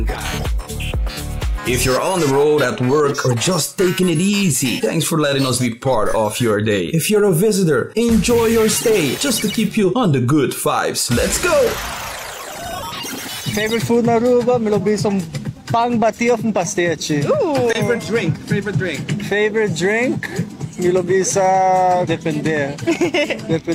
If you're on the road at work or just taking it easy, thanks for letting us be part of your day. If you're a visitor, enjoy your stay just to keep you on the good vibes. Let's go! Favorite food na Aruba? Milobisong pangbati of pastiche. Favorite drink? Favorite drink? Milobisa depende.